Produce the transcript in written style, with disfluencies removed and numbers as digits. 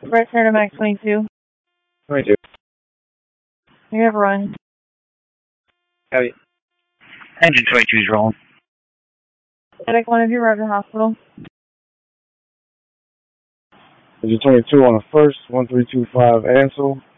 Red Center Max 22. 22. You have a run. Heavy. Engine 22 is rolling. Medic 1 of you arrived at the hospital. Engine 22 on the 1st, 1325 Ansel.